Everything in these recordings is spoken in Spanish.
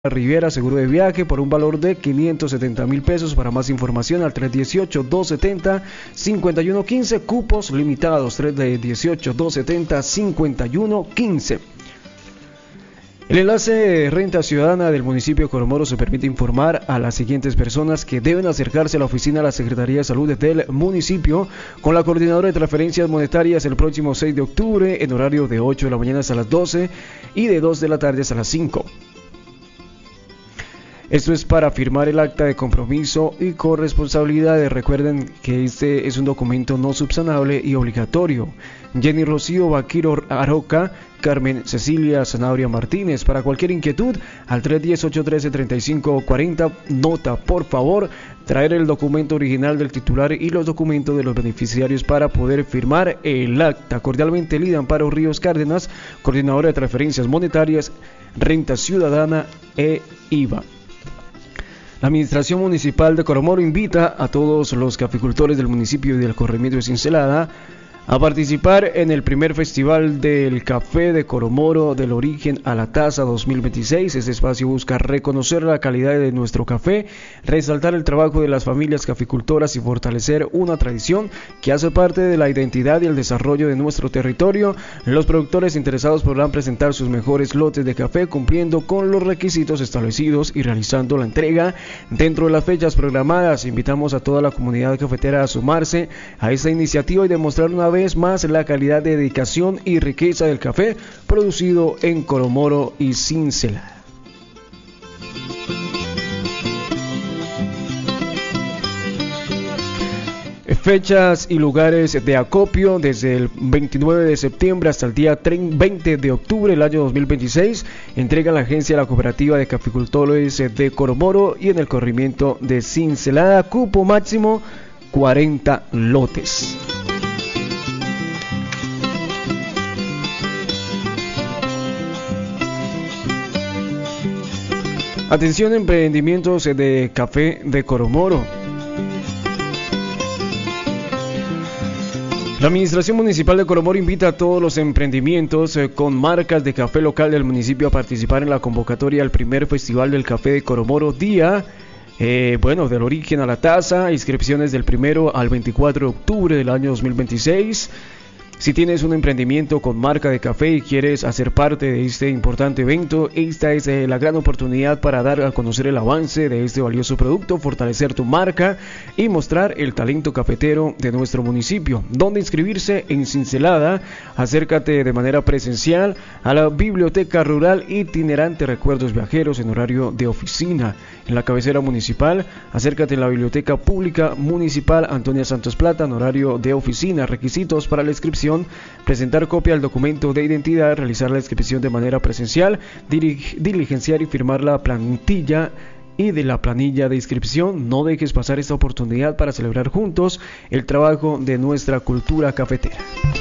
Riviera, seguro de viaje por un valor de 570,000 pesos. Para más información al 318-270-5115, cupos limitados, 318-270-5115. El enlace de Renta Ciudadana del municipio de Coromoro se permite informar a las siguientes personas que deben acercarse a la oficina de la Secretaría de Salud del municipio con la coordinadora de transferencias monetarias el próximo 6 de octubre en horario de 8 de la mañana hasta las 12 y de 2 de la tarde hasta las 5. Esto es para firmar el acta de compromiso y corresponsabilidad. Recuerden que este es un documento no subsanable y obligatorio. Jenny Rocío Vaquiro Aroca, Carmen Cecilia Zanabria Martínez. Para cualquier inquietud, al 310-813-3540. Nota, por favor, traer el documento original del titular y los documentos de los beneficiarios para poder firmar el acta. Cordialmente, Lida Amparo Ríos Cárdenas, coordinadora de transferencias monetarias, Renta Ciudadana e IVA. La Administración Municipal de Coromoro invita a todos los caficultores del municipio y del corregimiento de Cincelada a participar en el primer Festival del Café de Coromoro del Origen a la Taza 2026. Este espacio busca reconocer la calidad de nuestro café, resaltar el trabajo de las familias caficultoras y fortalecer una tradición que hace parte de la identidad y el desarrollo de nuestro territorio. Los productores interesados podrán presentar sus mejores lotes de café cumpliendo con los requisitos establecidos y realizando la entrega dentro de las fechas programadas. Invitamos a toda la comunidad cafetera a sumarse a esta iniciativa y demostrar una vez más la calidad de dedicación y riqueza del café producido en Coromoro y Cincelada. Fechas y lugares de acopio desde el 29 de septiembre hasta el día 20 de octubre del año 2026. Entrega la agencia de la Cooperativa de Caficultores de Coromoro y en el corregimiento de Cincelada. Cupo máximo 40 lotes. Atención, emprendimientos de café de Coromoro. La Administración Municipal de Coromoro invita a todos los emprendimientos con marcas de café local del municipio a participar en la convocatoria al primer Festival del Café de Coromoro, día del Origen a la Taza. Inscripciones del 1 al 24 de octubre del año 2026. Si tienes un emprendimiento con marca de café y quieres hacer parte de este importante evento, esta es la gran oportunidad para dar a conocer el avance de este valioso producto, fortalecer tu marca y mostrar el talento cafetero de nuestro municipio. ¿Dónde inscribirse? En Cincelada. Acércate de manera presencial a la Biblioteca Rural Itinerante Recuerdos Viajeros en horario de oficina. En la cabecera municipal, acércate en la Biblioteca Pública Municipal Antonia Santos Plata en horario de oficina. Requisitos para la inscripción: presentar copia del documento de identidad, realizar la inscripción de manera presencial, diligenciar y firmar la plantilla y de la planilla de inscripción. No dejes pasar esta oportunidad para celebrar juntos el trabajo de nuestra cultura cafetera.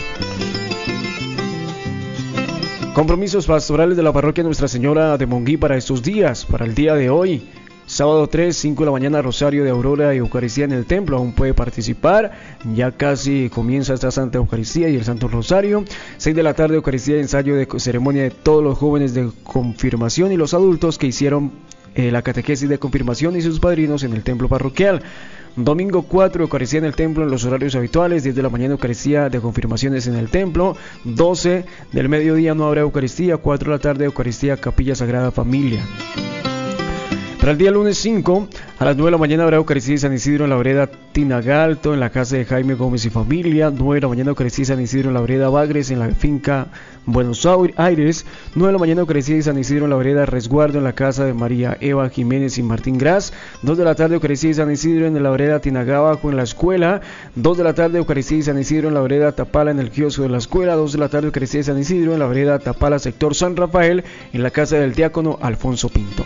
Compromisos pastorales de la parroquia Nuestra Señora de Monguí para estos días. Para el día de hoy, sábado 3, 5 de la mañana, Rosario de Aurora y Eucaristía en el templo. Aún puede participar, ya casi comienza esta Santa Eucaristía y el Santo Rosario. 6 de la tarde, Eucaristía y ensayo de ceremonia de todos los jóvenes de confirmación y los adultos que hicieron la catequesis de confirmación y sus padrinos en el templo parroquial. Domingo 4, Eucaristía en el templo en los horarios habituales. 10 de la mañana, Eucaristía de confirmaciones en el templo. 12 del mediodía no habrá Eucaristía. 4 de la tarde, Eucaristía Capilla Sagrada Familia. Para el día lunes 5, a las 9 de la mañana habrá Eucaristía de San Isidro en la vereda Tinagalto, en la casa de Jaime Gómez y familia. 9 de la mañana Eucaristía de San Isidro en la vereda Bagres, en la finca Buenos Aires. 9 de la mañana Eucaristía de San Isidro en la vereda Resguardo, en la casa de María Eva Jiménez y Martín Gras. 2 de la tarde Eucaristía de San Isidro en la vereda Tinagabajo, en la escuela. 2 de la tarde Eucaristía de San Isidro en la vereda Tapala, en el kiosco de la escuela. 2 de la tarde Eucaristía de San Isidro en la vereda Tapala, sector San Rafael, en la casa del diácono Alfonso Pinto.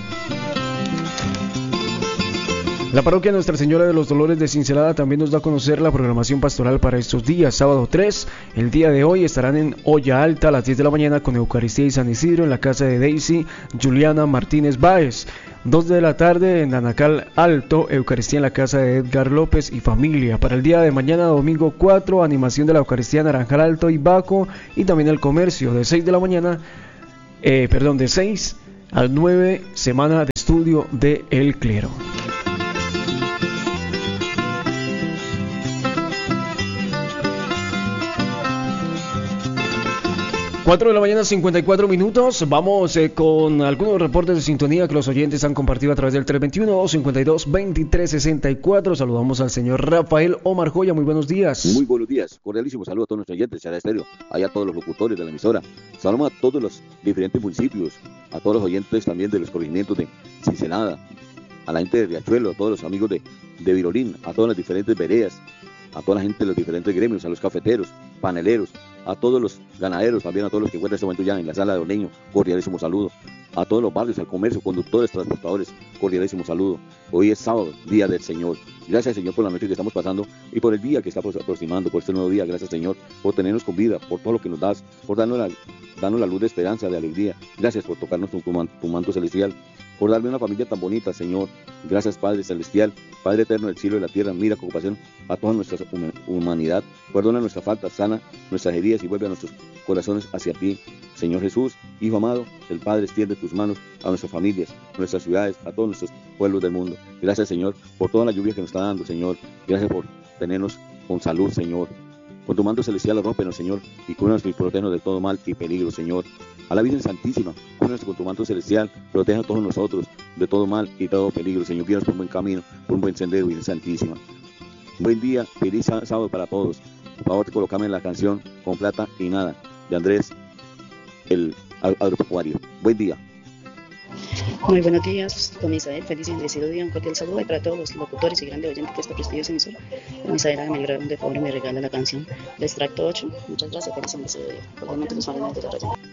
La parroquia Nuestra Señora de los Dolores de Cincelada también nos da a conocer la programación pastoral para estos días. Sábado 3, el día de hoy, estarán en Olla Alta a las 10 de la mañana con Eucaristía y San Isidro en la casa de Daisy Juliana Martínez Báez. 2 de la tarde en Anacal Alto, Eucaristía en la casa de Edgar López y familia. Para el día de mañana, domingo 4, animación de la Eucaristía en Naranjal Alto y Baco y también el comercio de 6 a 9 semanas de estudio de El Clero. 4 de la mañana, 54 minutos. Vamos con algunos reportes de sintonía que los oyentes han compartido a través del 321-252-2364. Saludamos al señor Rafael Omar Joya. Muy buenos días. Muy buenos días. Cordialísimo saludo a todos nuestros oyentes de Chara Estéreo, allá a todos los locutores de la emisora. Saludamos a todos los diferentes municipios, a todos los oyentes también de los corregimientos de Cincelada, a la gente de Riachuelo, a todos los amigos de Virolín, a todas las diferentes veredas, a toda la gente de los diferentes gremios, a los cafeteros, paneleros, a todos los ganaderos, también a todos los que encuentran en este momento ya en la sala de Orleño, cordialísimo saludo. A todos los barrios, al comercio, conductores, transportadores, cordialísimo saludo. Hoy es sábado, día del Señor. Gracias, Señor, por la noche que estamos pasando y por el día que está aproximando, por este nuevo día. Gracias, Señor, por tenernos con vida, por todo lo que nos das, por darnos la luz de esperanza, de alegría. Gracias por tocarnos tu manto celestial, por darme una familia tan bonita, Señor. Gracias, Padre celestial, Padre eterno del cielo y de la tierra. Mira con compasión a toda nuestra humanidad. Perdona nuestra falta, sana nuestras heridas y vuelve a nuestros corazones hacia ti. Señor Jesús, Hijo amado, el Padre extiende tus manos a nuestras familias, nuestras ciudades, a todos nuestros pueblos del mundo. Gracias, Señor, por toda la lluvia que nos está dando, Señor. Gracias por tenernos con salud, Señor. Con tu manto celestial rómpenos, Señor, y cúbranos y protégenos de todo mal y peligro, Señor. A la Virgen Santísima, cúbranos con tu manto celestial, proteja a todos nosotros de todo mal y todo peligro, Señor. Guíanos por un buen camino, por un buen sendero, Virgen Santísima. Buen día, feliz sábado para todos. Por favor, colócame la canción Con Plata y Nada, de Andrés, el agropecuario. Buen día. Muy buenos días, don Isael. Feliz y bendecido día. Un cordial saludo y para todos los locutores y grandes oyentes de esta prestigiosa emisora. Don Isael, hágame el gran de favor y me regala la canción de Extracto 8. Muchas gracias. Feliz y bendecido día. Por los momentos de la radio.